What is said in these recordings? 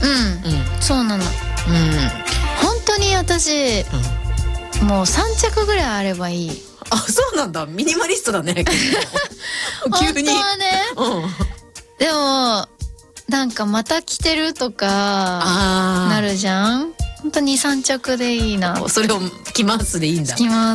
そうなの。本当に私、もう3着ぐらいあればいい。 あ、そうなんだ。ミニマリストだね。急に。 本当はね。でもなんかまた着てるとかなるじゃん。本当に2、3着でいいな。 それを着ますでいいんだ。 着ます。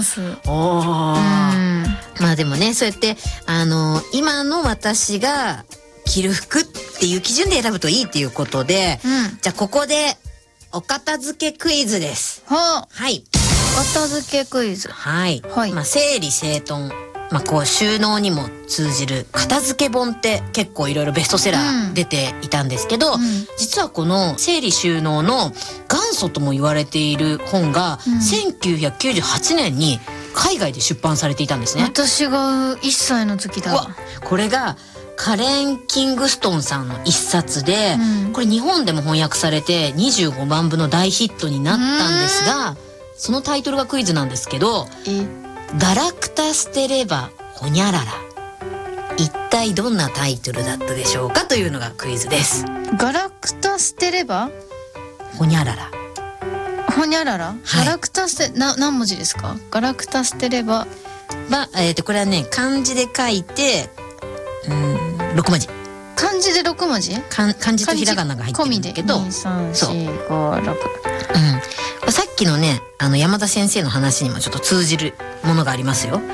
まあでもね、そうやって今の私が着る服っていう基準で選ぶといいっていうことで、じゃあここでお片付けクイズです。はい。 片付けクイズ。 はい。まあ整理整頓、まあこう収納にも通じる片付け本って結構いろいろベストセラー出ていたんですけど、実はこの整理収納の元祖とも言われている本が1998年に海外で出版されていたんですね。 私が1歳の時だ。 これがカレン・キングストンさんの一冊で、これ日本でも翻訳されて25万部の大ヒットになったんですが、そのタイトルがクイズなんですけど、ガラクタ捨てればほにゃらら、一体どんなタイトルだったでしょうかというのがクイズです。 ガラクタ捨てればほにゃらら、 ほにゃらら、ガラクタ捨て何文字ですか？ガラクタ捨てれば、 これはね、漢字で書いて6文字。 漢字で6文字？ 漢字とひらがなが入ってるんだけど、 2、3、4、5、6。 さっきのね、山田先生の話にもちょっと通じるものがありますよ。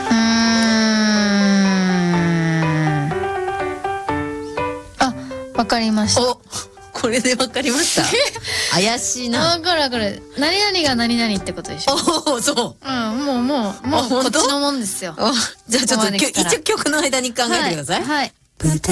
わかりました。 お、これでわかりました。怪しいな。 わかる。何々が何々ってことでしょ。 お、そう。 もうこっちのもんですよ。 じゃあちょっと一曲の間に考えてください。 はい。